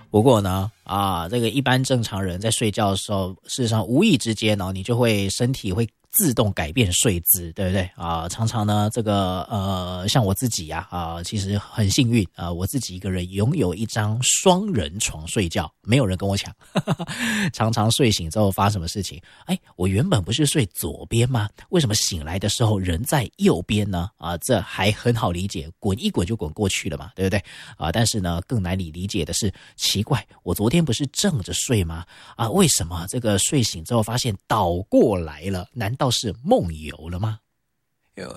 不过呢，这个一般正常人在睡觉的时候，事实上无意之间你就会身体会自动改变睡姿，对不对常常呢，这个像我自己其实很幸运我自己一个人拥有一张双人床睡觉，没有人跟我抢。常常睡醒之后发什么事情？我原本不是睡左边吗？为什么醒来的时候人在右边呢？这还很好理解，滚一滚就滚过去了嘛，对不对？但是呢，更难以理解的是，奇怪，我昨天不是正着睡吗？为什么这个睡醒之后发现倒过来了？难道是梦游了吗？